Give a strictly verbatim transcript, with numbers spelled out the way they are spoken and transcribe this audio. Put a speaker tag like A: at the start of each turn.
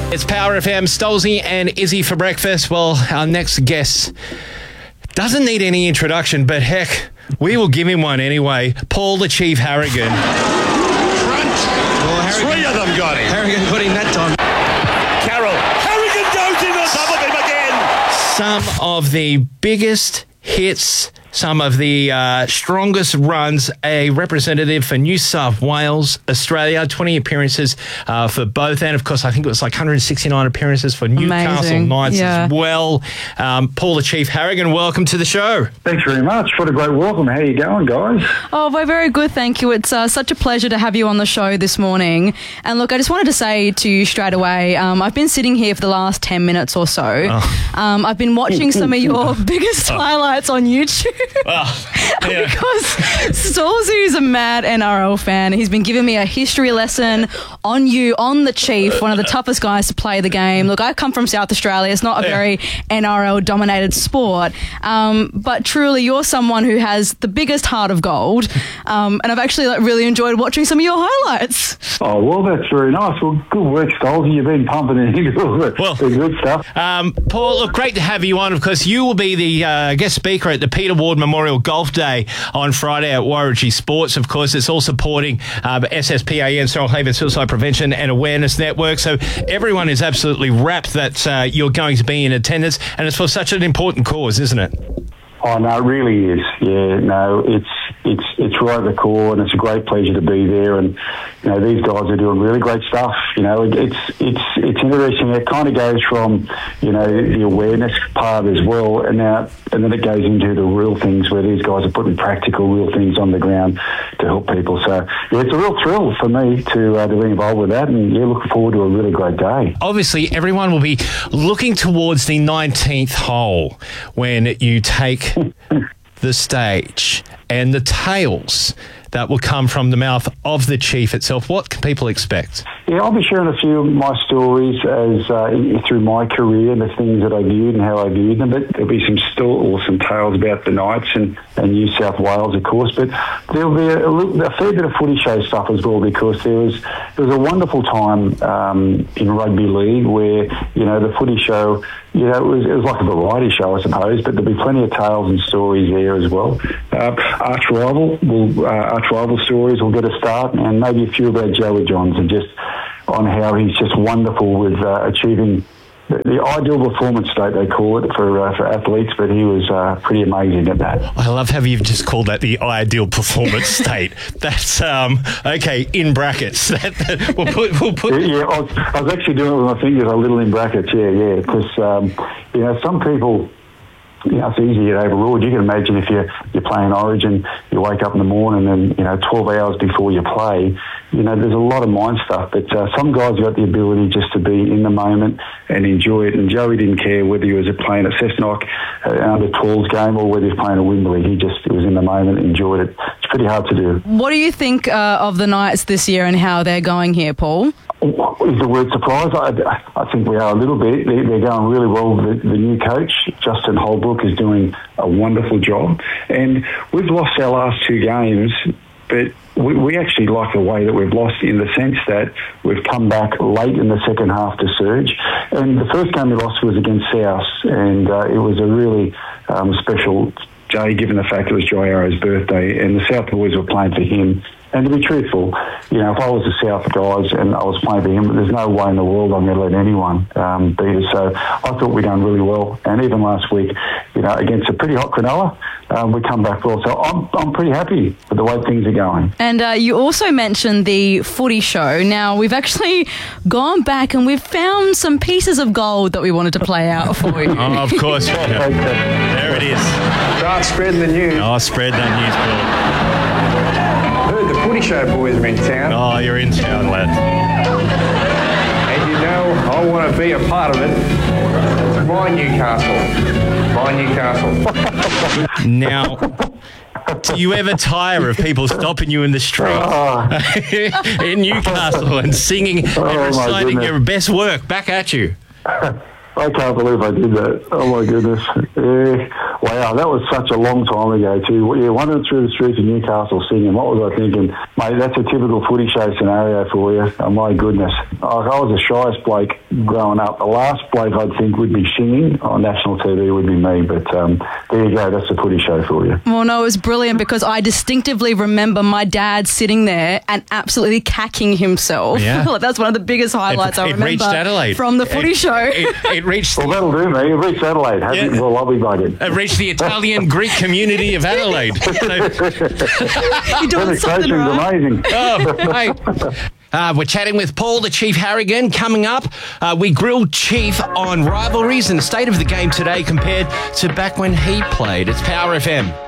A: It's Power F M, Stolzy and Izzy for breakfast. Well, our next guest doesn't need any introduction, but heck, we will give him one anyway. Paul the Chief Harragon.
B: Front.
A: Well, Harragon,
B: Three of them got him.
A: Harragon got him that time.
B: Carroll. Harragon goes in the top of him again.
A: Some of the biggest hits, some of the uh, strongest runs, a representative for New South Wales, Australia, twenty appearances uh, for both. And, of course, I think it was like one hundred sixty-nine appearances for Newcastle
C: Amazing.
A: Knights
C: Yeah.
A: as well. Um, Paul the Chief Harragon, welcome to the show.
D: Thanks very much. What a great welcome. How you going, guys?
C: Oh, we're very good, thank you. It's uh, such a pleasure to have you on the show this morning. And look, I just wanted to say to you straight away, um, I've been sitting here for the last ten minutes or so.
A: Oh.
C: Um, I've been watching some of your biggest highlights on YouTube.
A: Oh, yeah.
C: Because Stolzy is a mad N R L fan. He's been giving me a history lesson on you, on the Chief, one of the toughest guys to play the game. Look, I come from South Australia. It's not a
A: Yeah.
C: very N R L-dominated sport. Um, but truly, you're someone who has the biggest heart of gold. Um, and I've actually like, really enjoyed watching some of your highlights.
D: Oh, well, that's very nice. Well, good work, Stolzy. You've been pumping it into all the,
A: Well-
D: the good stuff.
A: Um, Paul, look, great to have you on, because you will be the uh, guest speaker at the Peter Ward Memorial Golf Day on Friday at Warringah Sports. Of course, it's all supporting uh, S S P A N, Stonehaven Suicide Prevention and Awareness Network. So everyone is absolutely rapt that uh, you're going to be in attendance, and it's for such an important cause, isn't it?
D: Oh, no, it really is. Yeah, no, it's it's it's right at the core, and it's a great pleasure to be there. And you know, these guys are doing really great stuff. You know, it, it's it's it's interesting. It kind of goes from you know the awareness part as well, and now and then it goes into the real things where these guys are putting practical, real things on the ground to help people. So yeah, it's a real thrill for me to uh, to be involved with that, and yeah, looking forward to a really great day.
A: Obviously, everyone will be looking towards the nineteenth hole when you take the stage and the tales that will come from the mouth of the Chief itself. What can people expect?
D: Yeah, I'll be sharing a few of my stories as uh, in- through my career and the things that I viewed and how I viewed them. But there'll be some still awesome tales about the Knights and, and New South Wales, of course. But there'll be a, a, little, a fair bit of footy show stuff as well, because there was there was a wonderful time um, in rugby league where you know the footy show. You know, it was, it was like a variety show, I suppose, but there'll be plenty of tales and stories there as well. Uh, arch rival, will, uh, arch rival stories will get a start, and maybe a few about Joey Johns and just on how he's just wonderful with uh, achieving the, the ideal performance state, they call it, for uh, for athletes, but he was uh, pretty amazing at that.
A: I love how you've just called that the ideal performance state. That's, um, okay, in brackets. That, that, we'll put... We'll put
D: Yeah, I was, I was actually doing it with my fingers a little in brackets, yeah, yeah, because, um, you know, some people... You know, it's easy to get overruled. You can imagine if you're, you're playing Origin, you wake up in the morning and, you know, twelve hours before you play, you know, there's a lot of mind stuff. But uh, some guys got the ability just to be in the moment and enjoy it. And Joey didn't care whether he was playing at Cessnock, uh, under twelves game, or whether he was playing at Wimberley. He just was in the moment, enjoyed it. It's pretty hard to do.
C: What do you think uh, of the Knights this year and how they're going here, Paul?
D: Is the word surprise? I, I think we are a little bit. They're, they're going really well. The, the new coach, Justin Holbrook, is doing a wonderful job. And we've lost our last two games, but we, we actually like the way that we've lost, in the sense that we've come back late in the second half to surge. And the first game we lost was against South, and uh, it was a really um, special day, given the fact it was Joy Arrow's birthday, and the South boys were playing for him. And to be truthful, you know, if I was the South guys and I was playing for him, there's no way in the world I'm going to let anyone um, beat us. So I thought we'd done really well. And even last week, you know, against a pretty hot Cronulla, um, we come back well. So I'm I'm pretty happy with the way things are going.
C: And uh, you also mentioned the footy show. Now, we've actually gone back and we've found some pieces of gold that we wanted to play out for you.
A: Oh, of course. Yeah. There it is.
E: Start spreading the news.
A: Oh, spread that news, Paul.
E: Heard the footy show boys are in town.
A: Oh, you're in town, lad.
E: And you know, I want to be a part of it. My Newcastle. My Newcasastle.
A: Now, do you ever tire of people stopping you in the street in Newcastle and singing and
D: Oh, my
A: reciting
D: goodness.
A: your best work back at you?
D: I can't believe I did that. Oh my goodness. Yeah. wow, that was such a long time ago too. Yeah, wandering through the streets of Newcastle singing. What was I thinking? Mate, that's a typical footy show scenario for you. Oh, my goodness. I, I was the shyest bloke growing up. The last bloke I'd think would be singing on national T V would be me. But um, there you go. That's a footy show for you.
C: Well, no, it was brilliant because I distinctively remember my dad sitting there and absolutely cacking himself.
A: Yeah.
C: That's one of the biggest highlights
A: It-
C: I
A: it
C: remember
A: reached Adelaide.
C: from the footy
A: It-
C: show.
A: It, it reached
D: Well, that'll do me. It reached Adelaide. Happy
A: Yeah.
D: well, lobby bugging.
A: it reached the Italian Greek community of Adelaide. So,
C: You're doing something
D: Penetration's
C: right.
D: amazing.
A: oh, hey. Uh, we're chatting with Paul, the Chief Harrigan. Coming up, uh, we grilled Chief on rivalries and the state of the game today compared to back when he played. It's Power F M.